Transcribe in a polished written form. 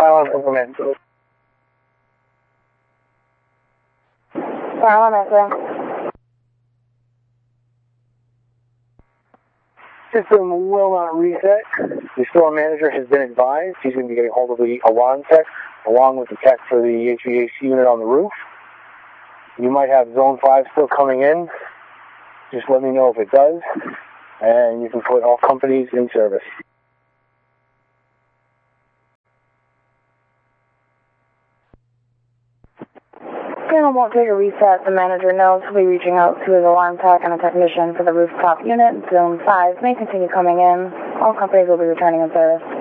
File on implement. File on answering. System will not reset. The store manager has been advised he's going to be getting hold of the alarm tech along with the tech for the HVAC unit on the roof. You might have Zone 5 still coming in. Just let me know if it does, and you can put all companies in service. Panel won't take a reset. The manager knows he'll be reaching out to his alarm tech and a technician for the rooftop unit. Zone 5 may continue coming in. All companies will be returning in service.